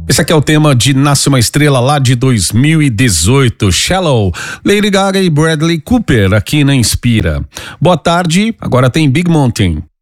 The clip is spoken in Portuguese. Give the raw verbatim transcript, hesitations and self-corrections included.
Esse aqui é o tema de Nasce uma Estrela lá de dois mil e dezoito, Shallow, Lady Gaga e Bradley Cooper aqui na Inspira. Boa tarde, agora tem Big Mountain.